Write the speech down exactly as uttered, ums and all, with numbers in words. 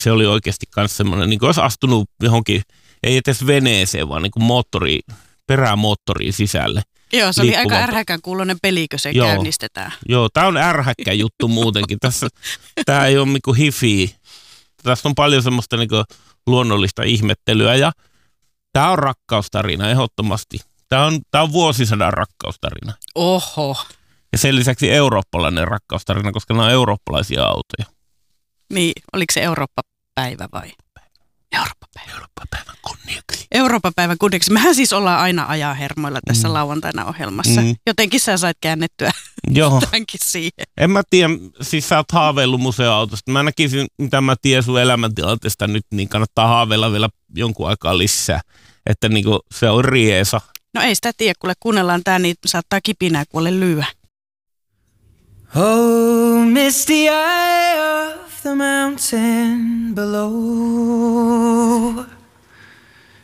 Se oli oikeasti myös semmoinen, niin kuin olisi astunut johonkin, ei edes veneeseen, vaan niin kuin moottori, perämoottoriin sisälle. Joo, se oli aika ärhäkän kuuloinen peli, kun se Joo. käynnistetään. Joo, tämä on ärhäkkä juttu muutenkin. Tässä, tämä ei ole niinku hifi. Tässä on paljon semmoista niinku luonnollista ihmettelyä ja tämä on rakkaustarina ehdottomasti. Tämä on, tämä on vuosisadan rakkaustarina. Oho. Ja sen lisäksi eurooppalainen rakkaustarina, koska nämä on eurooppalaisia autoja. Niin, oliko se Eurooppa-päivä vai? Eurooppa-päivä. Eurooppa-päivän kunniaksi. Eurooppa-päivän kunniaksi. Mehän siis ollaan aina ajahermoilla tässä mm. lauantaina ohjelmassa. Mm. Jotenkin sä sait käännettyä tämänkin siihen. En mä tiedä, siis sä oot haaveillut museoautosta. Mä näkisin, mitä mä tiedän sun elämäntilanteesta nyt, niin kannattaa haaveilla vielä jonkun aikaa lisää. Että niinku se on riesa. No ei sitä tiedä, kuule kuunnellaan tää, niin saattaa kipinää kuule lyö. Oh, misty eye of the mountain below.